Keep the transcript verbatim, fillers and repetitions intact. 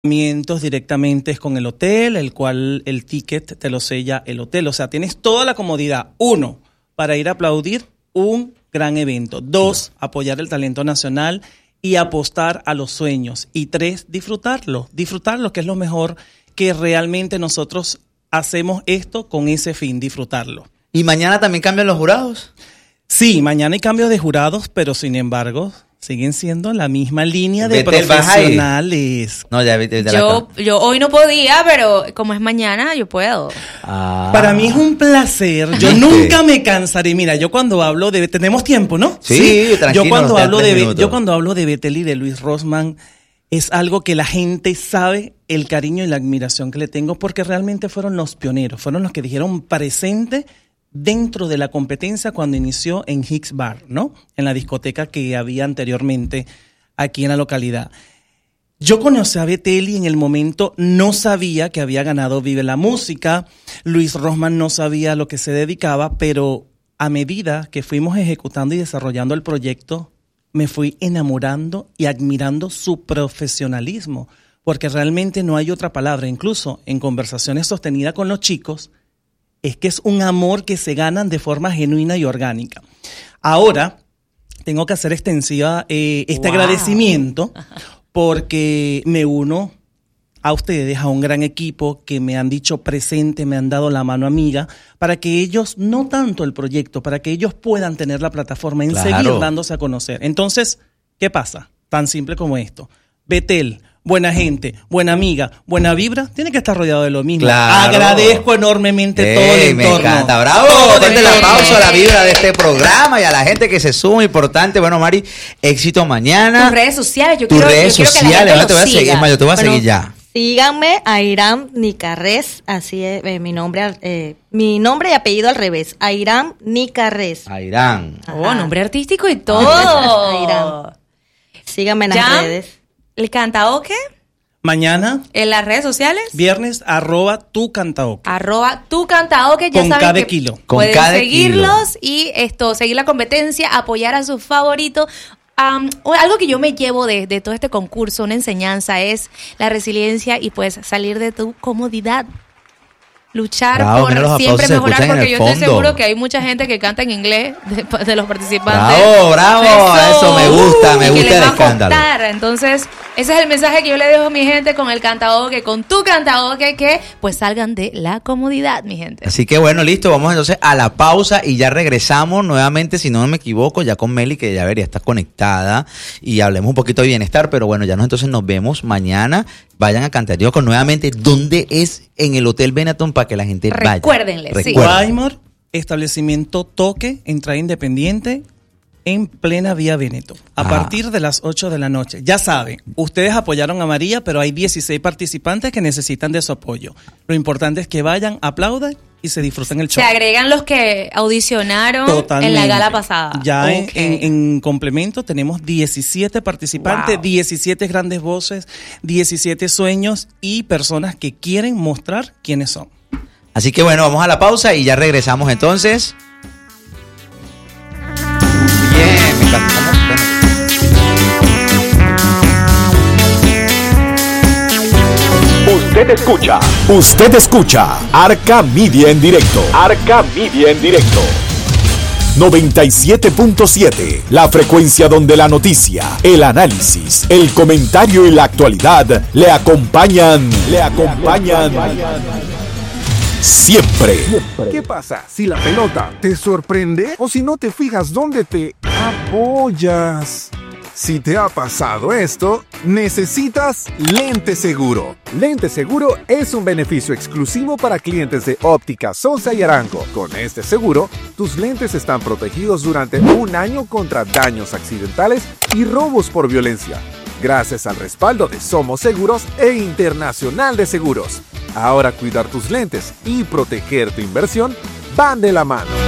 directamente con el hotel, el cual el ticket te lo sella el hotel. O sea, tienes toda la comodidad. Uno, para ir a aplaudir un gran evento. Dos, apoyar el talento nacional y apostar a los sueños. Y tres, disfrutarlo. Disfrutarlo, que es lo mejor, que realmente nosotros hacemos esto con ese fin, disfrutarlo. ¿Y mañana también cambian los jurados? Sí, mañana hay cambios de jurados, pero sin embargo siguen siendo la misma línea de Vete, profesionales. No, ya vete, vete yo, yo hoy no podía, pero como es mañana, yo puedo. Ah. Para mí es un placer. Yo nunca me cansaré. Mira, yo cuando hablo de... Tenemos tiempo, ¿no? Sí, sí, tranquilo. Yo cuando hablo de yo cuando hablo de Bethel y de Luis Rossmann, es algo que la gente sabe el cariño y la admiración que le tengo, porque realmente fueron los pioneros, fueron los que dijeron presente dentro de la competencia cuando inició en Hicks Bar, ¿no? En la discoteca que había anteriormente aquí en la localidad. Yo conocí a Bethel y en el momento no sabía que había ganado Vive la Música. Luis Rossmann no sabía a lo que se dedicaba, pero a medida que fuimos ejecutando y desarrollando el proyecto, me fui enamorando y admirando su profesionalismo, porque realmente no hay otra palabra. Incluso en conversaciones sostenidas con los chicos, es que es un amor que se ganan de forma genuina y orgánica. Ahora, tengo que hacer extensiva eh, este wow. agradecimiento, porque me uno a ustedes, a un gran equipo que me han dicho presente, me han dado la mano amiga, para que ellos, no tanto el proyecto, para que ellos puedan tener la plataforma en Claro. seguir dándose a conocer. Entonces, ¿qué pasa? Tan simple como esto. Bethel, buena gente, buena amiga, buena vibra, tiene que estar rodeado de lo mismo. Claro. Agradezco enormemente Ey, todo el entorno. Me encanta, bravo. Ponte el aplauso a la vibra de este programa y a la gente que se suma, importante. Bueno, Mari, éxito mañana. Tus redes sociales, yo Tus quiero, redes yo quiero que la sociales, gente ahora te voy a lo seguir, siga. ma, yo te voy a Bueno, seguir ya. Síganme a Airam Nicarres, así es eh, mi nombre, eh, mi nombre y apellido al revés, Airam Nicarres. Airán. Oh, nombre artístico y todo. Airam. Síganme en las ¿Ya? redes. ¿El cantaoke? Mañana, En las redes sociales. viernes, arroba tu cantaoke. Arroba tu cantaoke, ya Con saben cada que kilo. Con pueden cada seguirlos y esto, seguir la competencia, apoyar a sus favoritos. Um, algo que yo me llevo de, de todo este concurso, una enseñanza, es la resiliencia y pues salir de tu comodidad. Luchar Bravo, mira, los por siempre aplausos se mejorar, escuchan en porque el yo estoy fondo. seguro que hay mucha gente que canta en inglés de, de los participantes. Bravo, bravo, eso me gusta, me y que gusta les el va a escándalo. costar. Entonces, ese es el mensaje que yo le dejo a mi gente con el cantaoke, con tu cantaoke, que pues salgan de la comodidad, mi gente. Así que bueno, listo, vamos entonces a la pausa y ya regresamos nuevamente, si no me equivoco, ya con Meli, que ya vería está conectada, y hablemos un poquito de bienestar, pero bueno, ya no, entonces nos vemos mañana. Vayan a Cantariocos nuevamente. ¿Dónde es? En el Hotel Benetton, para que la gente vaya. Recuérdenle, sí. Recuerden. Guaymor, establecimiento Toque, entrada independiente, en plena vía Benetton, a Ah. partir de las ocho de la noche. Ya saben, ustedes apoyaron a María, pero hay dieciséis participantes que necesitan de su apoyo. Lo importante es que vayan, aplaudan y se disfruten el show. Se agregan los que audicionaron Totalmente. en la gala pasada. Ya en- Ok. en, en complemento tenemos diecisiete participantes, Wow. diecisiete grandes voces, diecisiete sueños y personas que quieren mostrar quiénes son. Así que bueno, vamos a la pausa y ya regresamos entonces. Bien, me encanta. Usted escucha, usted escucha Arca Media en directo. Arca Media en directo. noventa y siete punto siete, la frecuencia donde la noticia, el análisis, el comentario y la actualidad le acompañan, le acompañan siempre. ¿Qué pasa si la pelota te sorprende o si no te fijas dónde te apoyas? Si te ha pasado esto, necesitas Lente Seguro. Lente Seguro es un beneficio exclusivo para clientes de Óptica Sosa y Arango. Con este seguro, tus lentes están protegidos durante un año contra daños accidentales y robos por violencia, gracias al respaldo de Somos Seguros e Internacional de Seguros. Ahora cuidar tus lentes y proteger tu inversión van de la mano.